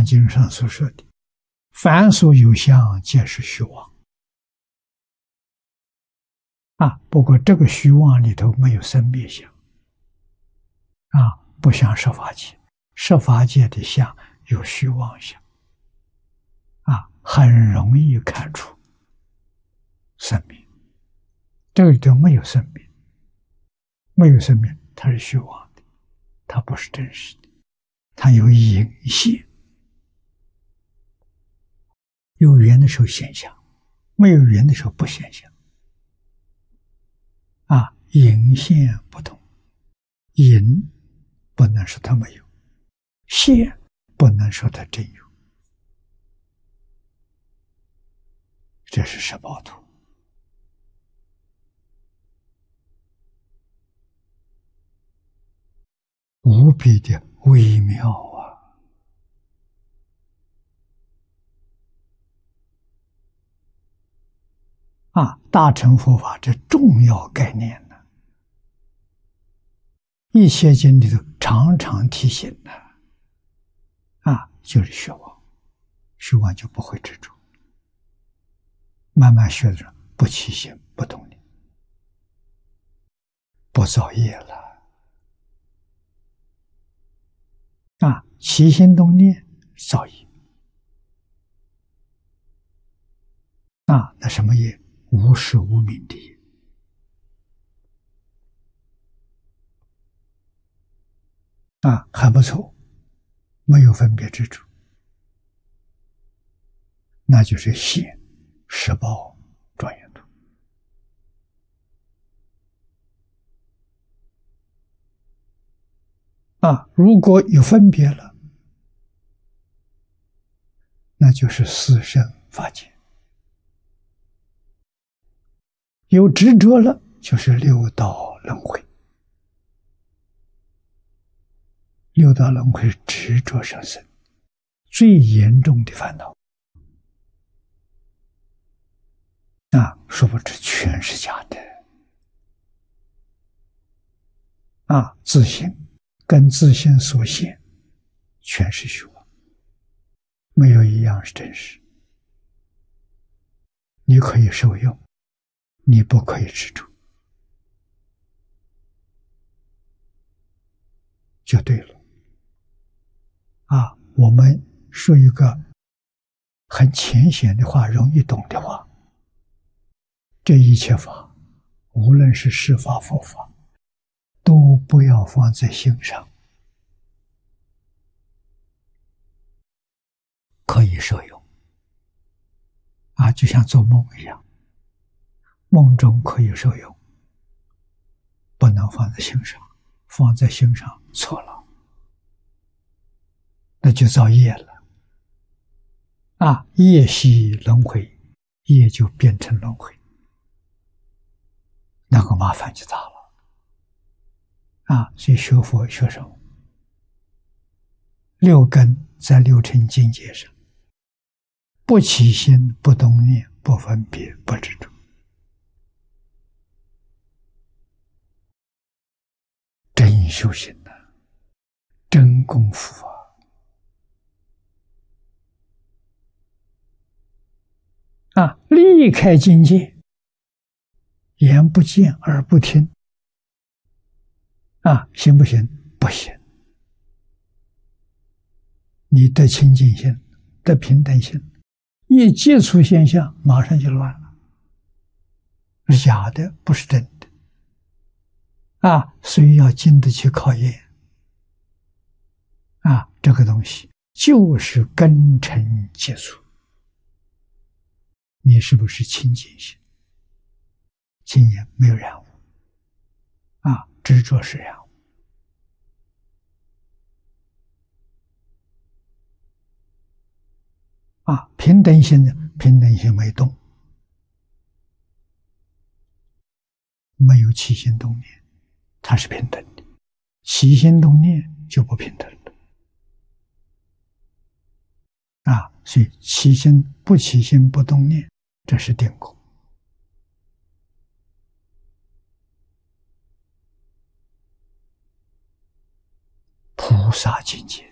相经》上所说的，凡所有相，皆是虚妄。不过这个虚妄里头没有生灭相，不像十法界，十法界的相有虚妄相，很容易看出生灭。这个里头没有生灭，没有生灭，它是虚妄的，它不是真实的，它有隐现。有缘的时候现象，没有缘的时候不现象。隐现不同，隐不能说它没有，现不能说它真有，这是十报图。无比的微妙大乘佛法这重要概念呢，一切经里头常常提醒的就是虚妄，虚妄就不会执着，慢慢学着不起心不动念，不造业了起心动念造业那什么业？无始无明的业还不错，没有分别之处，那就是现十报庄严图如果有分别了，那就是四圣法界；有执着了，就是六道轮回。六道轮回是执着上升最严重的烦恼殊不知全是假的自性跟自性所现全是虚妄，没有一样是真实。你可以受用，你不可以执着，就对了我们说一个很浅显的话，容易懂的话，这一切法，无论是释法佛法，都不要放在心上，可以受用就像做梦一样，梦中可以受用，不能放在心上，放在心上错了，那就造业了业系轮回，业就变成轮回，那个麻烦就大了所以学佛学什么？六根在六尘境界上，不起心，不动念，不分别，不执着，真修行真功夫离开境界，眼不见耳不听行不行？不行。你的清净心，的平等心，一接触现象，马上就乱了，是假的，不是真的所以要经得起考验这个东西就是根尘接触，你是不是清净心？清净没有染污执着是染污平等心的平等心没动，没有起心动念，它是平等的；起心动念就不平等了所以起心不起心不动念，这是定功。菩萨境界